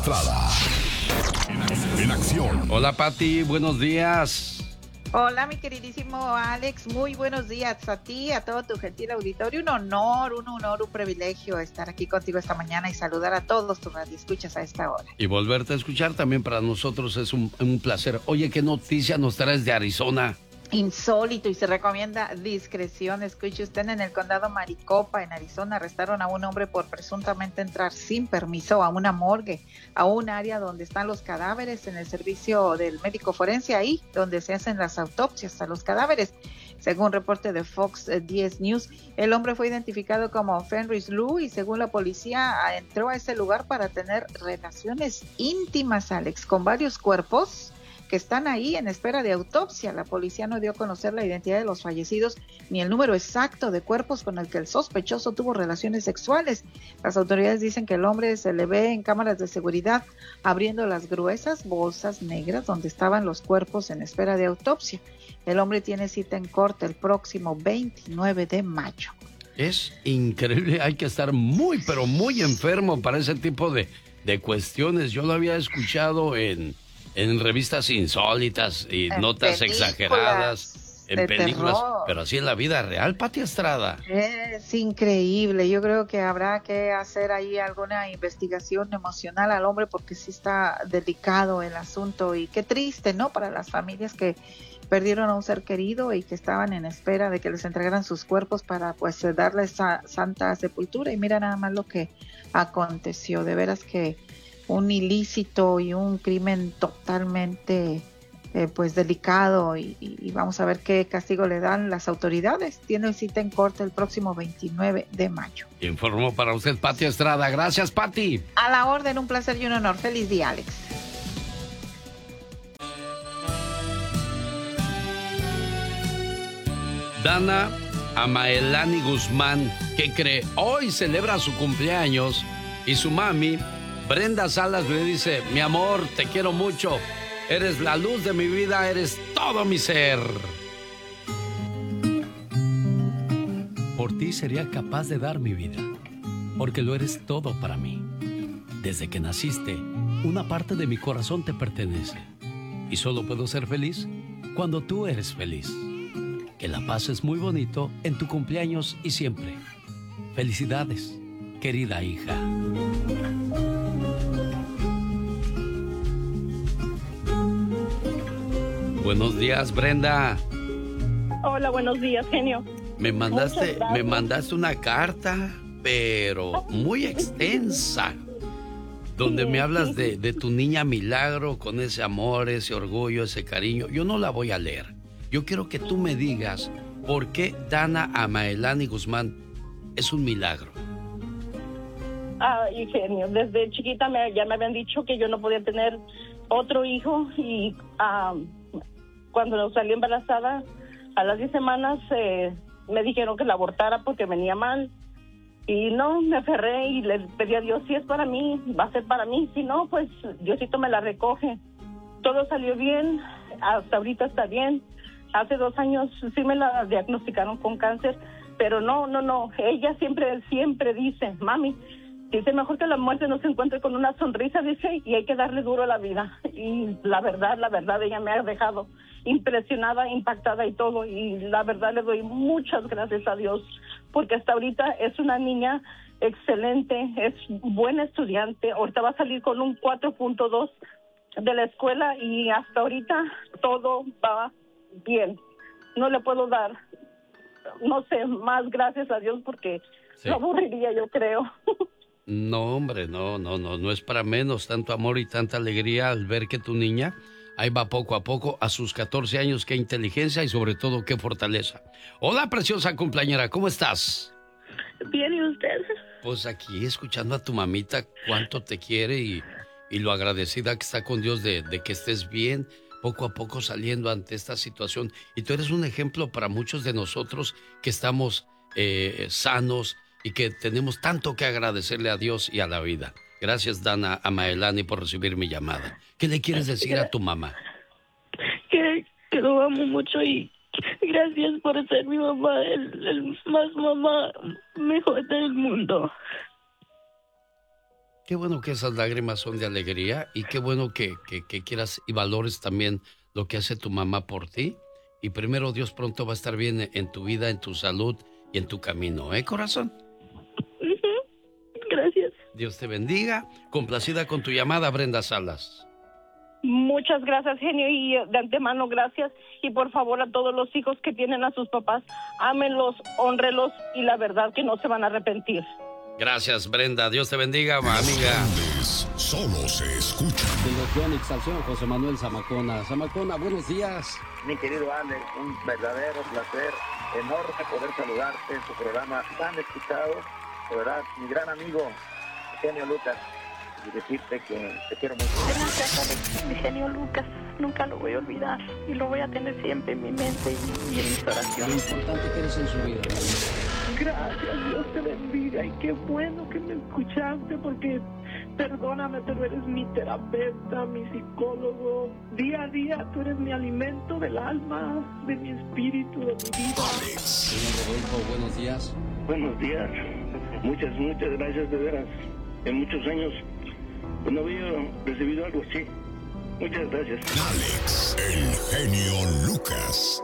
Estrada. En acción. Hola, Pati, buenos días. Hola, mi queridísimo Alex, muy buenos días a ti, a todo tu gentil auditorio. Un honor, un privilegio estar aquí contigo esta mañana y saludar a todos tus radioescuchas a esta hora. Y volverte a escuchar también para nosotros es un placer. Oye, ¿qué noticia nos traes de Arizona? Insólito y se recomienda discreción. Escuche usted, en el condado Maricopa, en Arizona, arrestaron a un hombre por presuntamente entrar sin permiso a una morgue, a un área donde están los cadáveres, en el servicio del médico forense, ahí donde se hacen las autopsias a los cadáveres. Según reporte de Fox 10 News, el hombre fue identificado como Fenris Lou y según la policía entró a ese lugar para tener relaciones íntimas, Alex, con varios cuerpos que están ahí en espera de autopsia. La policía no dio a conocer la identidad de los fallecidos ni el número exacto de cuerpos con el que el sospechoso tuvo relaciones sexuales. Las autoridades dicen que el hombre se le ve en cámaras de seguridad abriendo las gruesas bolsas negras donde estaban los cuerpos en espera de autopsia. El hombre tiene cita en corte el próximo 29 de mayo. Es increíble, hay que estar muy, pero muy enfermo para ese tipo de cuestiones. Yo lo había escuchado en revistas insólitas y en notas exageradas, en películas, terror. Pero así en la vida real, Pati Estrada. Es increíble, yo creo que habrá que hacer ahí alguna investigación emocional al hombre porque sí está delicado el asunto y qué triste, ¿no? Para las familias que perdieron a un ser querido y que estaban en espera de que les entregaran sus cuerpos para pues darles esa santa sepultura y mira nada más lo que aconteció, de veras que un ilícito y un crimen totalmente pues delicado y vamos a ver qué castigo le dan las autoridades. Tiene cita en corte el próximo 29 de mayo. Informó para usted Pati Estrada. Gracias, Pati. A la orden, un placer y un honor. Feliz día, Alex. Dana Amaelani Guzmán, que cree hoy celebra su cumpleaños y su mami Brenda Salas le dice: mi amor, te quiero mucho, eres la luz de mi vida, eres todo mi ser. Por ti sería capaz de dar mi vida, porque lo eres todo para mí. Desde que naciste, una parte de mi corazón te pertenece, y solo puedo ser feliz cuando tú eres feliz. Que la pases muy bonito en tu cumpleaños y siempre. Felicidades, querida hija. Buenos días, Brenda. Hola, buenos días, genio. Me mandaste una carta, pero muy extensa, donde me hablas de tu niña Milagro con ese amor, ese orgullo, ese cariño. Yo no la voy a leer. Yo quiero que tú me digas por qué Dana Amaelani Guzmán es un milagro. Ay, genio, desde chiquita ya me habían dicho que yo no podía tener otro hijo y cuando salí embarazada, a las 10 semanas me dijeron que la abortara porque venía mal. Y no, me aferré y le pedí a Dios, si es para mí, va a ser para mí. Si no, pues Diosito me la recoge. Todo salió bien, hasta ahorita está bien. Hace 2 años sí me la diagnosticaron con cáncer, pero no. Ella siempre dice, mami, dice, mejor que la muerte no se encuentre con una sonrisa, dice, y hay que darle duro a la vida. Y la verdad, ella me ha dejado impresionada, impactada y todo. Y la verdad le doy muchas gracias a Dios, porque hasta ahorita es una niña excelente, es buena estudiante. Ahorita va a salir con un 4.2 de la escuela y hasta ahorita todo va bien. No le puedo dar, no sé, más gracias a Dios porque lo aburriría, yo creo. No, hombre, no es para menos tanto amor y tanta alegría al ver que tu niña ahí va poco a poco a sus 14 años. Qué inteligencia y sobre todo qué fortaleza. Hola, preciosa cumpleañera, ¿cómo estás? Bien, ¿y usted? Pues aquí escuchando a tu mamita cuánto te quiere y lo agradecida que está con Dios de que estés bien, poco a poco saliendo ante esta situación. Y tú eres un ejemplo para muchos de nosotros que estamos sanos y que tenemos tanto que agradecerle a Dios y a la vida. Gracias, Dana Amaelani, por recibir mi llamada. ¿Qué le quieres decir a tu mamá? Que lo amo mucho y gracias por ser mi mamá, el más mamá mejor del mundo. Qué bueno que esas lágrimas son de alegría y qué bueno que quieras y valores también lo que hace tu mamá por ti. Y primero Dios pronto va a estar bien en tu vida, en tu salud y en tu camino, ¿eh, corazón? Gracias. Dios te bendiga. Complacida con tu llamada, Brenda Salas. Muchas gracias, genio, y de antemano gracias. Y por favor, a todos los hijos que tienen a sus papás, ámenlos, hónrelos y la verdad que no se van a arrepentir. Gracias, Brenda. Dios te bendiga, amiga. Solo se escucha. Dirección Exalción, José Manuel Zamacona. Zamacona, buenos días. Mi querido Alex, un verdadero placer, enorme poder saludarte en tu programa tan escuchado. De verdad, mi gran amigo, Genio Lucas, y decirte que te quiero mucho. Gracias, Alex, mi genio Lucas. Nunca lo voy a olvidar y lo voy a tener siempre en mi mente y en mis Lo oraciones. importante que eres en su vida. Gracias, Dios te bendiga y qué bueno que me escuchaste porque perdóname, pero eres mi terapeuta, mi psicólogo. Día a día tú eres mi alimento del alma, de mi espíritu, de mi vida. Señor Rodolfo, buenos días. Buenos días, muchas gracias de veras. En muchos años no había recibido algo así. Muchas gracias. Alex, el genio Lucas.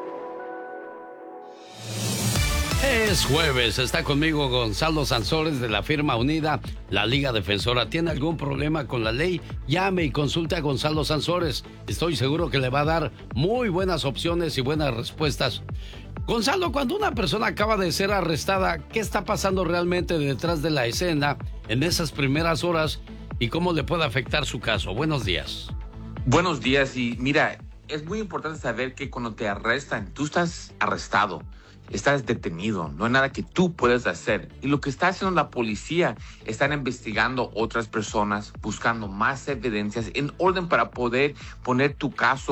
Es jueves, está conmigo Gonzalo Sansores de la firma unida, la Liga Defensora. ¿Tiene algún problema con la ley? Llame y consulte a Gonzalo Sansores. Estoy seguro que le va a dar muy buenas opciones y buenas respuestas. Gonzalo, cuando una persona acaba de ser arrestada, ¿qué está pasando realmente detrás de la escena en esas primeras horas y cómo le puede afectar su caso? Buenos días. Buenos días, y mira, es muy importante saber que cuando te arrestan, tú estás arrestado. Estás detenido, no hay nada que tú puedas hacer. Y lo que está haciendo la policía, están investigando otras personas, buscando más evidencias en orden para poder poner tu caso